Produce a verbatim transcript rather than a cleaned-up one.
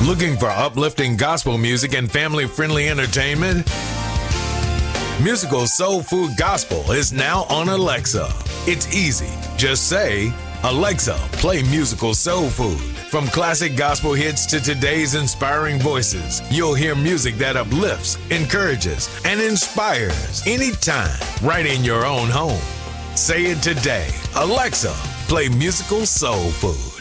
Looking for uplifting gospel music and family-friendly entertainment? Musical Soul Food Gospel is now on Alexa. It's easy. Just say, Alexa, play Musical Soul Food. From classic gospel hits to today's inspiring voices, you'll hear music that uplifts, encourages, and inspires anytime, right in your own home. Say it today. Alexa, play Musical Soul Food.